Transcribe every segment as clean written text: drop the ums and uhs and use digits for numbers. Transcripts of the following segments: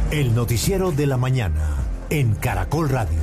El noticiero de la mañana en Caracol Radio.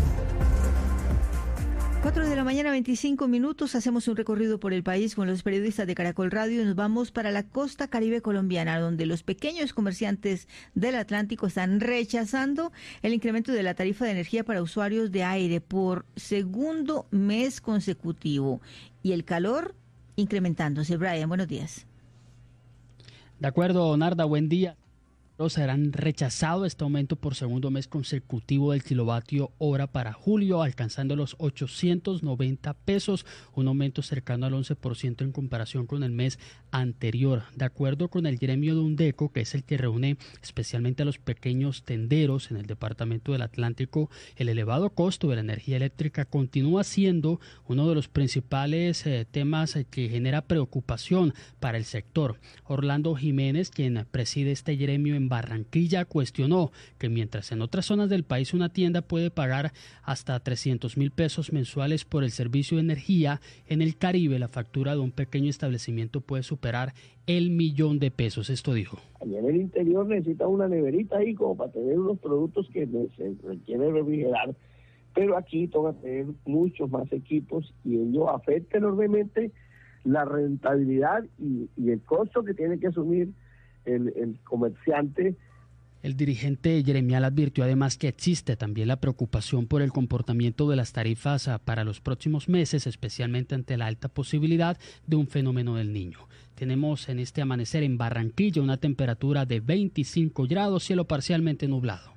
4 de la mañana, 25 minutos. Hacemos un recorrido por el país con los periodistas de Caracol Radio y nos vamos para la costa caribe colombiana, donde los pequeños comerciantes del Atlántico están rechazando el incremento de la tarifa de energía para usuarios de aire por segundo mes consecutivo y el calor incrementándose. Brian, buenos días. De acuerdo, Narda, buen día. Serán rechazado este aumento por segundo mes consecutivo del kilovatio hora para julio, alcanzando los 890 pesos, un aumento cercano al 11% en comparación con el mes anterior. De acuerdo con el gremio de UNDECO, que es el que reúne especialmente a los pequeños tenderos en el departamento del Atlántico, el elevado costo de la energía eléctrica continúa siendo uno de los principales temas que genera preocupación para el sector. Orlando Jiménez, quien preside este gremio en Barranquilla, cuestionó que mientras en otras zonas del país una tienda puede pagar hasta 300.000 pesos mensuales por el servicio de energía, en el Caribe la factura de un pequeño establecimiento puede superar el 1.000.000 de pesos. Esto dijo. Allá en el interior necesita una neverita ahí como para tener unos productos que se requiere refrigerar, pero aquí toca tener muchos más equipos y ello afecta enormemente la rentabilidad y el costo que tiene que asumir el comerciante. El dirigente gremial advirtió además que existe también la preocupación por el comportamiento de las tarifas para los próximos meses, especialmente ante la alta posibilidad de un fenómeno del Niño. Tenemos en este amanecer en Barranquilla una temperatura de 25 grados, cielo parcialmente nublado.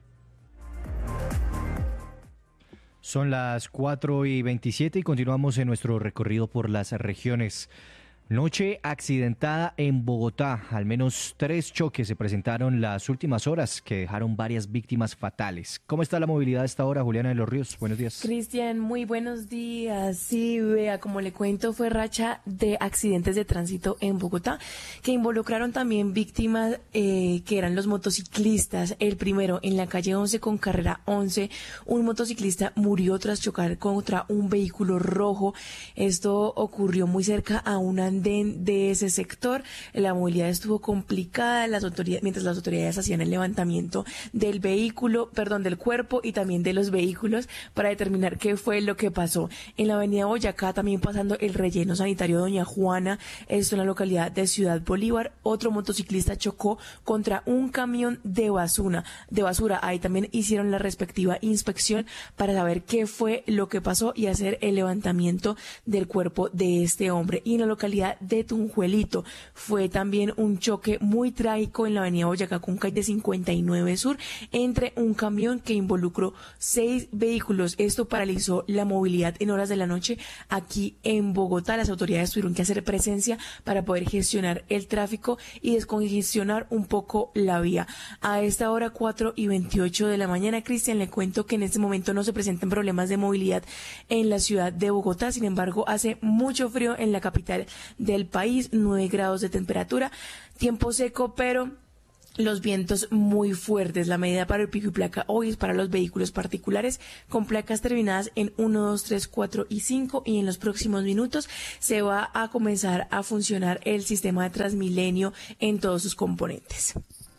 Son las 4:27 y continuamos en nuestro recorrido por las regiones. Noche accidentada en Bogotá. Al menos 3 choques se presentaron las últimas horas que dejaron varias víctimas fatales. ¿Cómo está la movilidad a esta hora, Juliana de los Ríos? Buenos días. Cristian, muy buenos días. Sí, vea, como le cuento, fue racha de accidentes de tránsito en Bogotá que involucraron también víctimas que eran los motociclistas. El primero, en la calle 11 con carrera 11, un motociclista murió tras chocar contra un vehículo rojo. Esto ocurrió muy cerca a un andén de ese sector. La movilidad estuvo complicada mientras las autoridades hacían el levantamiento del cuerpo y también de los vehículos para determinar qué fue lo que pasó. En la avenida Boyacá, también pasando el relleno sanitario Doña Juana, esto en la localidad de Ciudad Bolívar, otro motociclista chocó contra un camión de basura. Ahí también hicieron la respectiva inspección para saber qué fue lo que pasó y hacer el levantamiento del cuerpo de este hombre. Y en la localidad de Tunjuelito fue también un choque muy trágico en la avenida Boyacá con calle 59 Sur entre un camión que involucró 6 vehículos. Esto paralizó la movilidad en horas de la noche aquí en Bogotá. Las autoridades tuvieron que hacer presencia para poder gestionar el tráfico y descongestionar un poco la vía. A esta hora 4:28 de la mañana, Cristian, le cuento que en este momento no se presentan problemas de movilidad en la ciudad de Bogotá. Sin embargo, hace mucho frío en la capital del país, 9 grados de temperatura, tiempo seco, pero los vientos muy fuertes. La medida para el pico y placa hoy es para los vehículos particulares con placas terminadas en 1, 2, 3, 4 y 5 y en los próximos minutos se va a comenzar a funcionar el sistema de Transmilenio en todos sus componentes.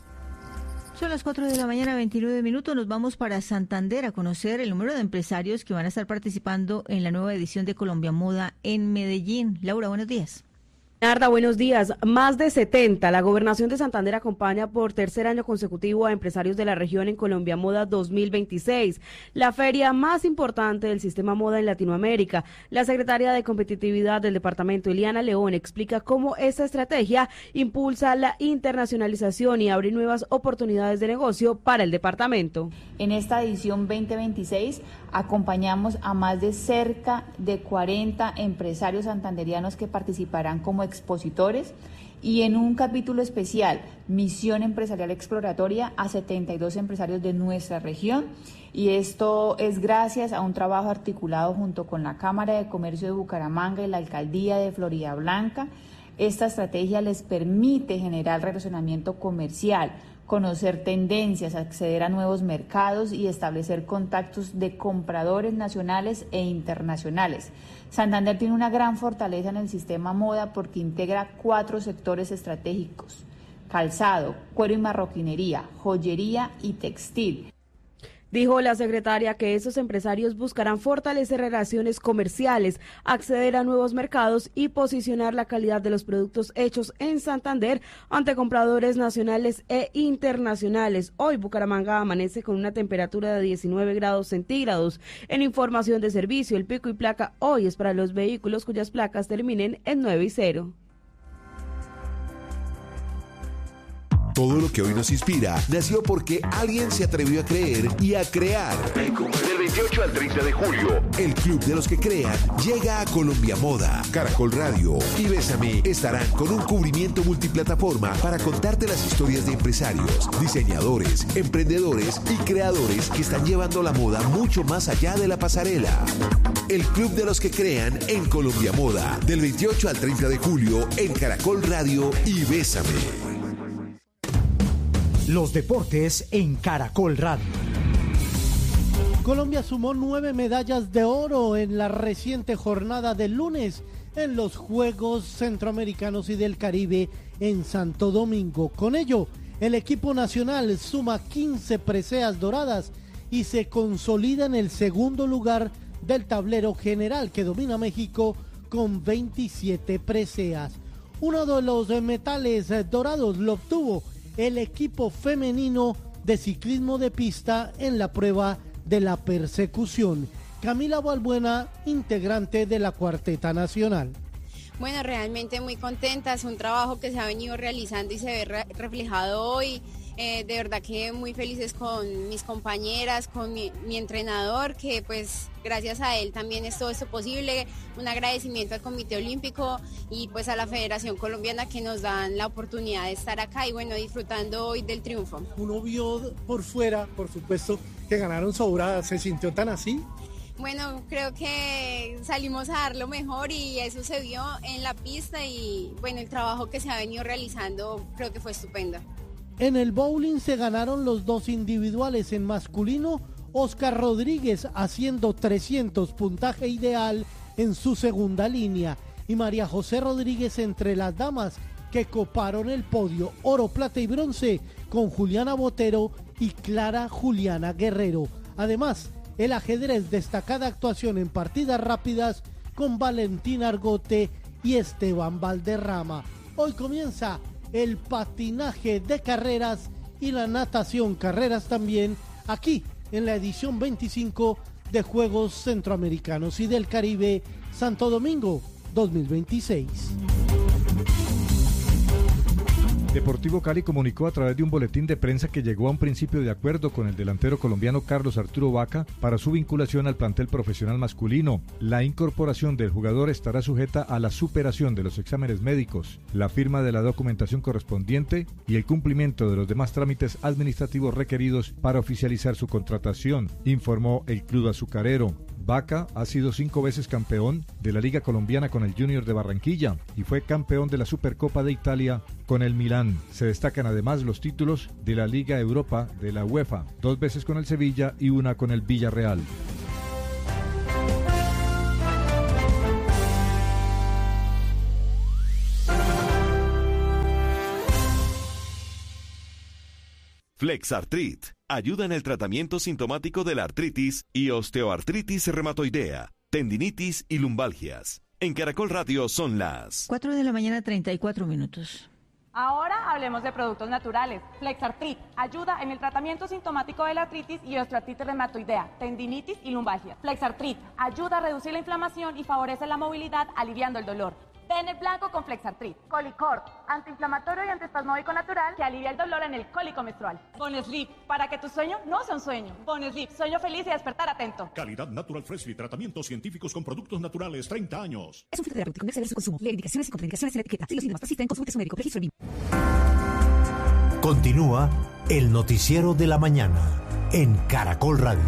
Son las 4 de la mañana, 29 minutos. Nos vamos para Santander a conocer el número de empresarios que van a estar participando en la nueva edición de Colombia Moda en Medellín. Laura, buenos días. Narda, buenos días. Más de 70. La Gobernación de Santander acompaña por tercer año consecutivo a empresarios de la región en Colombia Moda 2026, la feria más importante del sistema moda en Latinoamérica. La secretaria de Competitividad del departamento, Eliana León, explica cómo esta estrategia impulsa la internacionalización y abre nuevas oportunidades de negocio para el departamento. En esta edición 2026 acompañamos a más de cerca de 40 empresarios santanderianos que participarán como expositores y en un capítulo especial, Misión Empresarial Exploratoria, a 72 empresarios de nuestra región, y esto es gracias a un trabajo articulado junto con la Cámara de Comercio de Bucaramanga y la Alcaldía de Floridablanca. Esta estrategia les permite generar relacionamiento comercial, conocer tendencias, acceder a nuevos mercados y establecer contactos de compradores nacionales e internacionales. Santander tiene una gran fortaleza en el sistema moda porque integra 4 sectores estratégicos: calzado, cuero y marroquinería, joyería y textil. Dijo la secretaria que esos empresarios buscarán fortalecer relaciones comerciales, acceder a nuevos mercados y posicionar la calidad de los productos hechos en Santander ante compradores nacionales e internacionales. Hoy Bucaramanga amanece con una temperatura de 19 grados centígrados. En información de servicio, el pico y placa hoy es para los vehículos cuyas placas terminen en 9 y 0. Todo lo que hoy nos inspira nació porque alguien se atrevió a creer y a crear. Del 28 al 30 de julio, el Club de los que Crean llega a Colombia Moda. Caracol Radio y Bésame estarán con un cubrimiento multiplataforma para contarte las historias de empresarios, diseñadores, emprendedores y creadores que están llevando la moda mucho más allá de la pasarela. El Club de los que Crean en Colombia Moda, del 28 al 30 de julio en Caracol Radio y Bésame. Los deportes en Caracol Radio. Colombia sumó 9 medallas de oro en la reciente jornada del lunes en los Juegos Centroamericanos y del Caribe en Santo Domingo. Con ello, el equipo nacional suma 15 preseas doradas y se consolida en el segundo lugar del tablero general que domina México con 27 preseas. Uno de los metales dorados lo obtuvo el equipo femenino de ciclismo de pista en la prueba de la persecución. Camila Balbuena, integrante de la cuarteta nacional. Bueno, realmente muy contenta, es un trabajo que se ha venido realizando y se ve reflejado hoy. De verdad que muy felices con mis compañeras, con mi entrenador, que pues gracias a él también es todo esto posible. Un agradecimiento al Comité Olímpico y pues a la Federación Colombiana que nos dan la oportunidad de estar acá y bueno, disfrutando hoy del triunfo. Uno vio por fuera, por supuesto, que ganaron sobradas, ¿se sintió tan así? Bueno, creo que salimos a dar lo mejor y eso se vio en la pista y bueno, el trabajo que se ha venido realizando creo que fue estupendo. En el bowling se ganaron los 2 individuales. En masculino, Oscar Rodríguez haciendo 300, puntaje ideal en su segunda línea. Y María José Rodríguez entre las damas que coparon el podio, oro, plata y bronce con Juliana Botero y Clara Juliana Guerrero. Además, el ajedrez, destacada actuación en partidas rápidas con Valentín Argote y Esteban Valderrama. Hoy comienza el patinaje de carreras y la natación carreras también, aquí en la edición 25 de Juegos Centroamericanos y del Caribe Santo Domingo 2026. Deportivo Cali comunicó a través de un boletín de prensa que llegó a un principio de acuerdo con el delantero colombiano Carlos Arturo Vaca para su vinculación al plantel profesional masculino. La incorporación del jugador estará sujeta a la superación de los exámenes médicos, la firma de la documentación correspondiente y el cumplimiento de los demás trámites administrativos requeridos para oficializar su contratación, informó el club azucarero. Vaca ha sido 5 veces campeón de la Liga Colombiana con el Junior de Barranquilla y fue campeón de la Supercopa de Italia con el Milán. Se destacan además los títulos de la Liga Europa de la UEFA, 2 veces con el Sevilla y 1 con el Villarreal. Flexartrit ayuda en el tratamiento sintomático de la artritis y osteoartritis reumatoidea, tendinitis y lumbalgias. En Caracol Radio son las 4 de la mañana, 34 minutos. Ahora hablemos de productos naturales. Flexartrit ayuda en el tratamiento sintomático de la artritis y osteoartritis reumatoidea, tendinitis y lumbalgias. Flexartrit ayuda a reducir la inflamación y favorece la movilidad, aliviando el dolor. Tener blanco con Flexartrit. Colicort, antiinflamatorio y antiespasmódico natural que alivia el dolor en el cólico menstrual. Bonesleep, para que tu sueño no sea un sueño. Bonesleep, sueño feliz y despertar atento. Calidad Natural Freshly, tratamientos científicos con productos naturales, 30 años. Es un fitoterapéutico, no exceder su consumo. Lee indicaciones y contraindicaciones en la etiqueta. Si los síntomas persisten, consulte a su médico. Registro BIM. Continúa el noticiero de la mañana en Caracol Radio.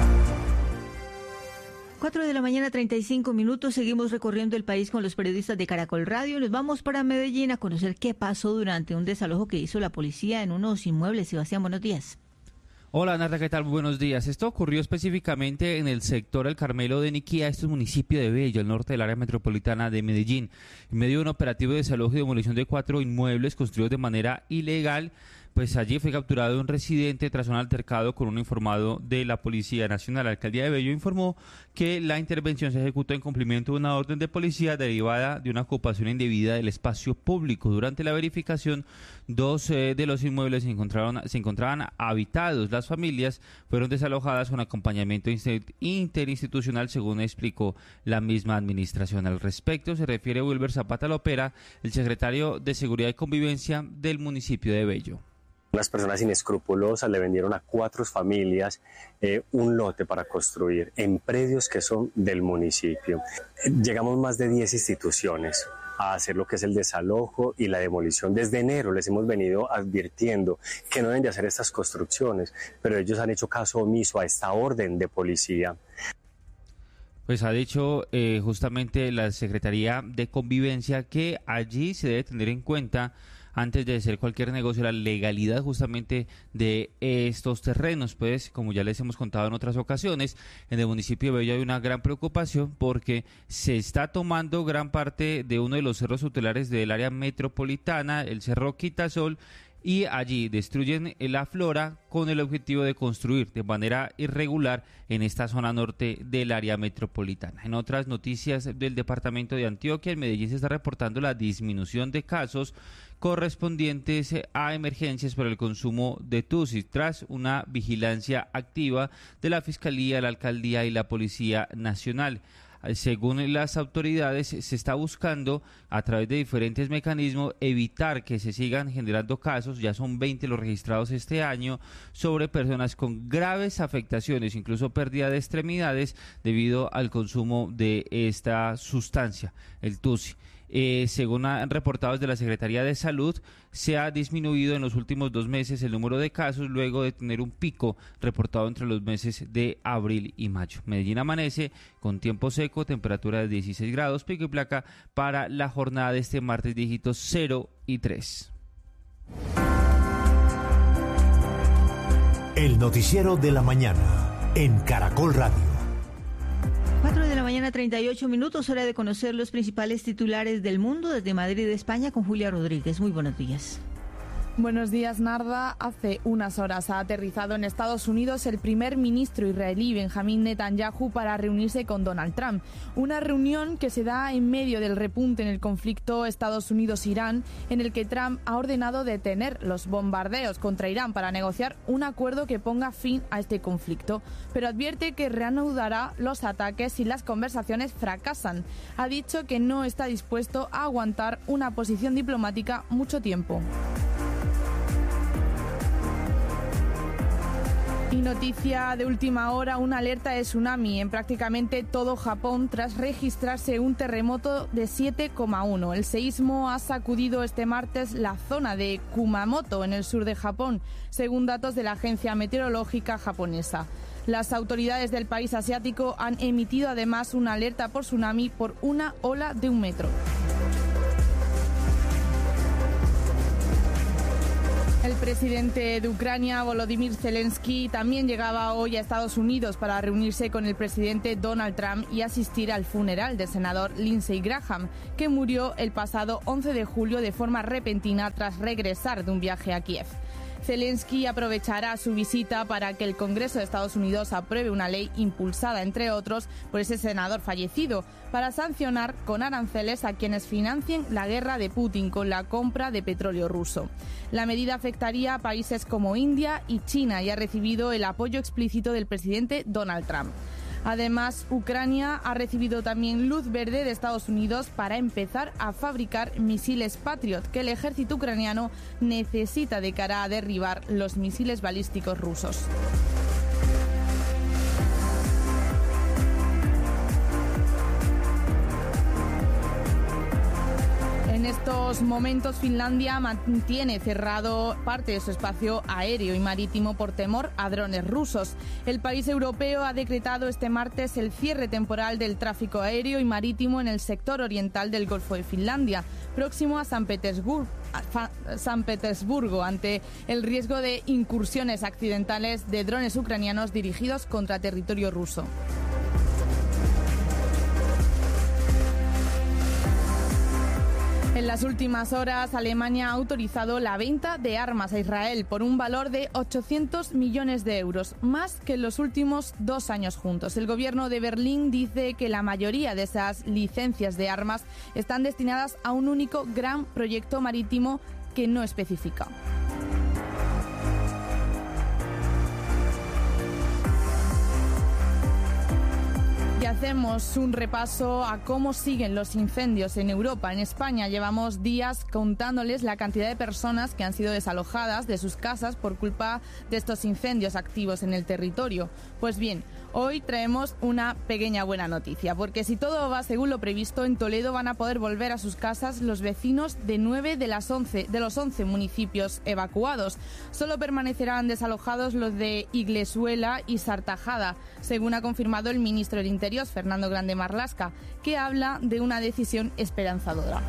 4 de la mañana, 35 minutos. Seguimos recorriendo el país con los periodistas de Caracol Radio. Nos vamos para Medellín a conocer qué pasó durante un desalojo que hizo la policía en unos inmuebles. Sebastián, buenos días. Hola Narda, ¿qué tal? Buenos días. Esto ocurrió específicamente en el sector El Carmelo de Niquía, esto es municipio de Bello, al norte del área metropolitana de Medellín. En medio de un operativo de desalojo y demolición de 4 inmuebles construidos de manera ilegal, pues allí fue capturado un residente tras un altercado con un informado de la Policía Nacional. La alcaldía de Bello informó que la intervención se ejecutó en cumplimiento de una orden de policía derivada de una ocupación indebida del espacio público. Durante la verificación, 2 de los inmuebles se encontraban habitados. Las familias fueron desalojadas con acompañamiento interinstitucional, según explicó la misma administración. Al respecto, se refiere Wilber Zapata Lopera, el secretario de Seguridad y Convivencia del municipio de Bello. Unas personas inescrupulosas le vendieron a 4 familias un lote para construir en predios que son del municipio. Llegamos más de 10 instituciones a hacer lo que es el desalojo y la demolición. Desde enero les hemos venido advirtiendo que no deben de hacer estas construcciones, pero ellos han hecho caso omiso a esta orden de policía. Pues ha dicho justamente la Secretaría de Convivencia que allí se debe tener en cuenta, antes de hacer cualquier negocio, la legalidad justamente de estos terrenos. Pues como ya les hemos contado en otras ocasiones, en el municipio de Bello hay una gran preocupación porque se está tomando gran parte de uno de los cerros tutelares del área metropolitana, el Cerro Quitasol, y allí destruyen la flora con el objetivo de construir de manera irregular en esta zona norte del área metropolitana. En otras noticias del departamento de Antioquia, en Medellín se está reportando la disminución de casos correspondientes a emergencias por el consumo de tusi, tras una vigilancia activa de la Fiscalía, la Alcaldía y la Policía Nacional. Según las autoridades, se está buscando a través de diferentes mecanismos evitar que se sigan generando casos, ya son 20 los registrados este año, sobre personas con graves afectaciones, incluso pérdida de extremidades debido al consumo de esta sustancia, el tusi. Según han reportado desde la Secretaría de Salud, se ha disminuido en los últimos 2 meses el número de casos, luego de tener un pico reportado entre los meses de abril y mayo. Medellín amanece con tiempo seco, temperatura de 16 grados, pico y placa para la jornada de este martes, dígitos 0 y 3. El noticiero de la mañana en Caracol Radio. 4 de la mañana, 38 minutos, hora de conocer los principales titulares del mundo desde Madrid, España, con Julia Rodríguez. Muy buenos días. Buenos días, Narda. Hace unas horas ha aterrizado en Estados Unidos el primer ministro israelí Benjamín Netanyahu para reunirse con Donald Trump. Una reunión que se da en medio del repunte en el conflicto Estados Unidos-Irán, en el que Trump ha ordenado detener los bombardeos contra Irán para negociar un acuerdo que ponga fin a este conflicto, pero advierte que reanudará los ataques si las conversaciones fracasan. Ha dicho que no está dispuesto a aguantar una posición diplomática mucho tiempo. Y noticia de última hora, una alerta de tsunami en prácticamente todo Japón tras registrarse un terremoto de 7,1. El seísmo ha sacudido este martes la zona de Kumamoto, en el sur de Japón, según datos de la agencia meteorológica japonesa. Las autoridades del país asiático han emitido además una alerta por tsunami por una ola de 1 metro. El presidente de Ucrania, Volodymyr Zelensky, también llegaba hoy a Estados Unidos para reunirse con el presidente Donald Trump y asistir al funeral del senador Lindsey Graham, que murió el pasado 11 de julio de forma repentina tras regresar de un viaje a Kiev. Zelensky aprovechará su visita para que el Congreso de Estados Unidos apruebe una ley impulsada, entre otros, por ese senador fallecido, para sancionar con aranceles a quienes financien la guerra de Putin con la compra de petróleo ruso. La medida afectaría a países como India y China y ha recibido el apoyo explícito del presidente Donald Trump. Además, Ucrania ha recibido también luz verde de Estados Unidos para empezar a fabricar misiles Patriot que el ejército ucraniano necesita de cara a derribar los misiles balísticos rusos. En estos momentos, Finlandia mantiene cerrado parte de su espacio aéreo y marítimo por temor a drones rusos. El país europeo ha decretado este martes el cierre temporal del tráfico aéreo y marítimo en el sector oriental del Golfo de Finlandia, próximo a San Petersburgo, San Petersburgo ante el riesgo de incursiones accidentales de drones ucranianos dirigidos contra territorio ruso. En las últimas horas, Alemania ha autorizado la venta de armas a Israel por un valor de 800 millones de euros, más que en los últimos 2 años juntos. El gobierno de Berlín dice que la mayoría de esas licencias de armas están destinadas a un único gran proyecto marítimo que no especifica. Y hacemos un repaso a cómo siguen los incendios en Europa. En España llevamos días contándoles la cantidad de personas que han sido desalojadas de sus casas por culpa de estos incendios activos en el territorio. Pues bien, hoy traemos una pequeña buena noticia, porque si todo va según lo previsto, en Toledo van a poder volver a sus casas los vecinos de 9 de los 11 municipios evacuados. Solo permanecerán desalojados los de Iglesuela y Sartajada, según ha confirmado el ministro del Interior, Fernando Grande Marlaska, que habla de una decisión esperanzadora.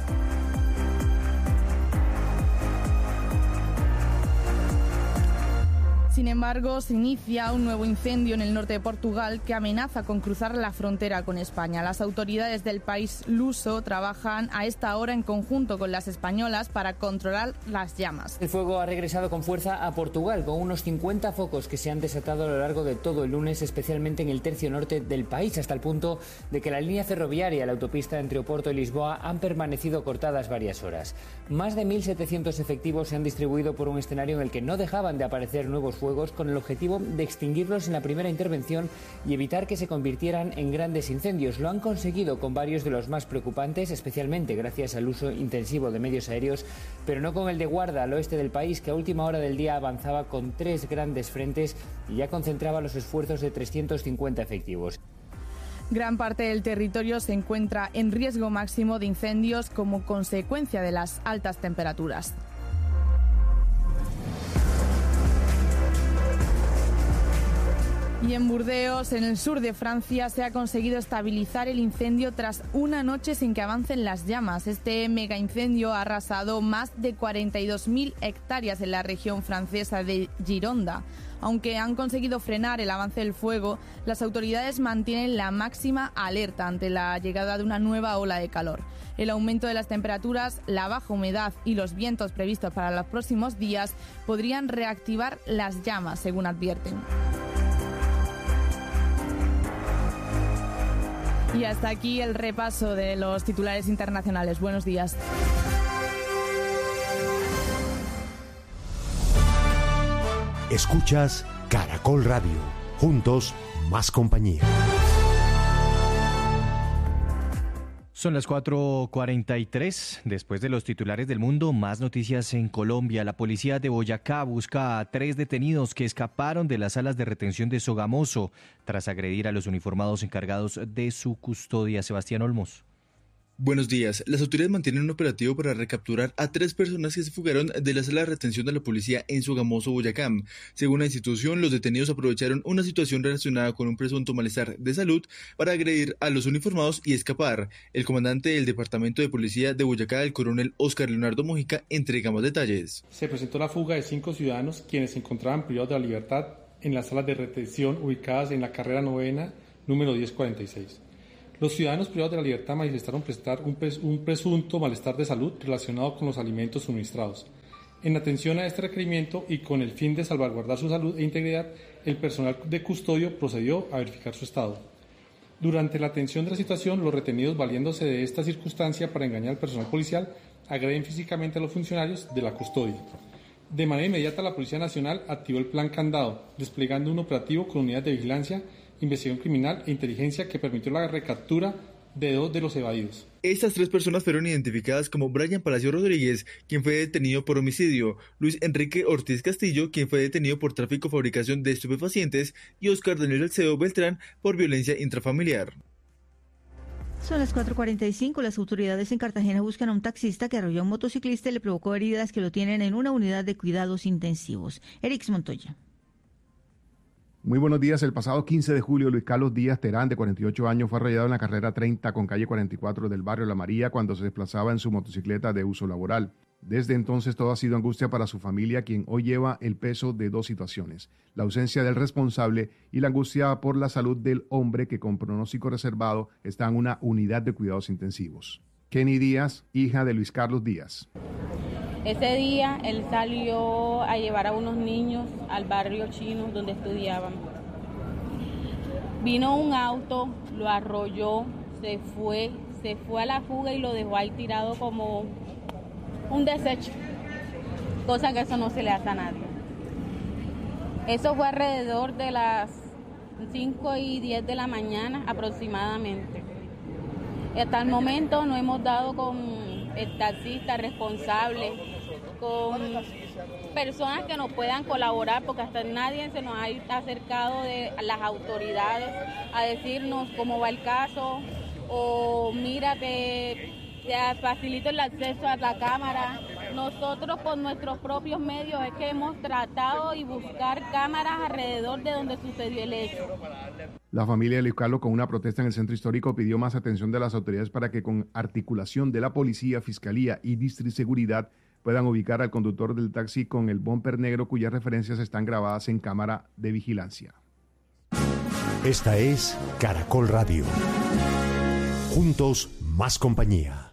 Sin embargo, se inicia un nuevo incendio en el norte de Portugal que amenaza con cruzar la frontera con España. Las autoridades del país luso trabajan a esta hora en conjunto con las españolas para controlar las llamas. El fuego ha regresado con fuerza a Portugal, con unos 50 focos que se han desatado a lo largo de todo el lunes, especialmente en el tercio norte del país, hasta el punto de que la línea ferroviaria y la autopista entre Oporto y Lisboa han permanecido cortadas varias horas. Más de 1.700 efectivos se han distribuido por un escenario en el que no dejaban de aparecer nuevos fuegos, con el objetivo de extinguirlos en la primera intervención y evitar que se convirtieran en grandes incendios. Lo han conseguido con varios de los más preocupantes, especialmente gracias al uso intensivo de medios aéreos, pero no con el de Guarda, al oeste del país, que a última hora del día avanzaba con 3 grandes frentes y ya concentraba los esfuerzos de 350 efectivos. Gran parte del territorio se encuentra en riesgo máximo de incendios como consecuencia de las altas temperaturas. Y en Burdeos, en el sur de Francia, se ha conseguido estabilizar el incendio tras una noche sin que avancen las llamas. Este mega incendio ha arrasado más de 42.000 hectáreas en la región francesa de Gironda. Aunque han conseguido frenar el avance del fuego, las autoridades mantienen la máxima alerta ante la llegada de una nueva ola de calor. El aumento de las temperaturas, la baja humedad y los vientos previstos para los próximos días podrían reactivar las llamas, según advierten. Y hasta aquí el repaso de los titulares internacionales. Buenos días. Escuchas Caracol Radio. Juntos, más compañía. Son las 4:43. Después de los titulares del mundo, más noticias en Colombia. La policía de Boyacá busca a 3 detenidos que escaparon de las salas de retención de Sogamoso tras agredir a los uniformados encargados de su custodia. Sebastián Olmos. Buenos días. Las autoridades mantienen un operativo para recapturar a 3 personas que se fugaron de la sala de retención de la policía en Sogamoso, Boyacá. Según la institución, los detenidos aprovecharon una situación relacionada con un presunto malestar de salud para agredir a los uniformados y escapar. El comandante del Departamento de Policía de Boyacá, el coronel Óscar Leonardo Mojica, entrega más detalles. Se presentó la fuga de 5 ciudadanos quienes se encontraban privados de la libertad en las salas de retención ubicadas en la carrera novena, número 1046. Los ciudadanos privados de la libertad manifestaron presentar un presunto malestar de salud relacionado con los alimentos suministrados. En atención a este requerimiento y con el fin de salvaguardar su salud e integridad, el personal de custodio procedió a verificar su estado. Durante la atención de la situación, los retenidos, valiéndose de esta circunstancia para engañar al personal policial, agreden físicamente a los funcionarios de la custodia. De manera inmediata, la Policía Nacional activó el Plan Candado, desplegando un operativo con unidades de vigilancia, investigación criminal e inteligencia que permitió la recaptura de 2 de los evadidos. Estas 3 personas fueron identificadas como Brian Palacio Rodríguez, quien fue detenido por homicidio, Luis Enrique Ortiz Castillo, quien fue detenido por tráfico y fabricación de estupefacientes, y Oscar Daniel Alcedo Beltrán por violencia intrafamiliar. Son las 4:45. Las autoridades en Cartagena buscan a un taxista que arrolló a un motociclista y le provocó heridas que lo tienen en una unidad de cuidados intensivos. Erix Montoya. Muy buenos días. El pasado 15 de julio, Luis Carlos Díaz Terán, de 48 años, fue arrollado en la carrera 30 con calle 44 del barrio La María cuando se desplazaba en su motocicleta de uso laboral. Desde entonces todo ha sido angustia para su familia, quien hoy lleva el peso de dos situaciones: la ausencia del responsable y la angustia por la salud del hombre que con pronóstico reservado está en una unidad de cuidados intensivos. Kenny Díaz, hija de Luis Carlos Díaz. Ese día él salió a llevar a unos niños al barrio chino donde estudiaban. Vino un auto, lo arrolló, se fue a la fuga y lo dejó ahí tirado como un desecho, cosa que eso no se le hace a nadie. Eso fue alrededor de las 5:10 de la mañana aproximadamente. Hasta el momento no hemos dado con el taxista responsable, con personas que nos puedan colaborar, porque hasta nadie se nos ha acercado de las autoridades a decirnos cómo va el caso, o mira, te facilito el acceso a la cámara. Nosotros con nuestros propios medios es que hemos tratado y buscar cámaras alrededor de donde sucedió el hecho. La familia de Luis Carlos, con una protesta en el centro histórico, pidió más atención de las autoridades para que con articulación de la policía, fiscalía y distriseguridad puedan ubicar al conductor del taxi con el bumper negro cuyas referencias están grabadas en cámara de vigilancia. Esta es Caracol Radio. Juntos, más compañía.